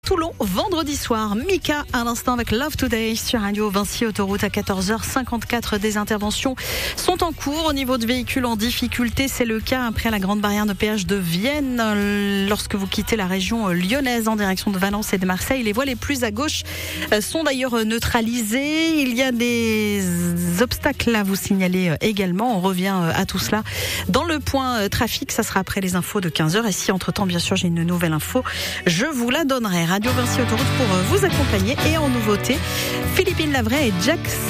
Toulon, vendredi soir. Mika à l'instant avec Love Today sur Radio Vinci Autoroute à 14h54. Des interventions sont en cours au niveau de véhicules en difficulté. C'est le cas après la grande barrière de péage de Vienne. Lorsque vous quittez la région lyonnaise en direction de Valence et de Marseille, les voies les plus à gauche sont d'ailleurs neutralisées. Il y a des obstacles à vous signaler également. On revient à tout cela dans le point trafic. Ça sera après les infos de 15h. Et si entre-temps, bien sûr, j'ai une nouvelle info, je vous la donnerai. Radio Vinci Autoroute pour vous accompagner. Et en nouveauté, Philippine Lavray et Jax